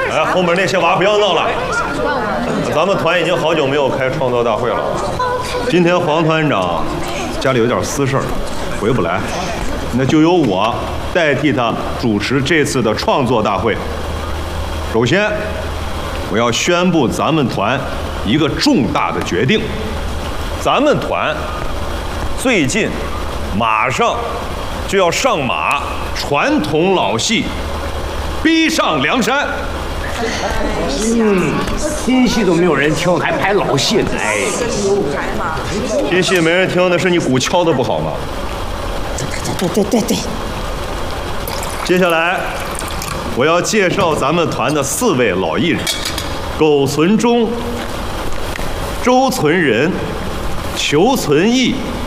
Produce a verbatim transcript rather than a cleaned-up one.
哎，后面那些娃不要闹了。咱们团已经好久没有开创作大会了。今天黄团长家里有点私事儿，回不来，那就由我代替他主持这次的创作大会。首先，我要宣布咱们团一个重大的决定。咱们团最近马上就要上马传统老戏《逼上梁山》。 嗯，新戏都没有人听，还拍老戏呢。哎， 新戏没人听，那是你鼓敲的不好吗？ 对对对对对。 接下来，我要介绍咱们团的四位老艺人：苟存忠、周存仁、裘存义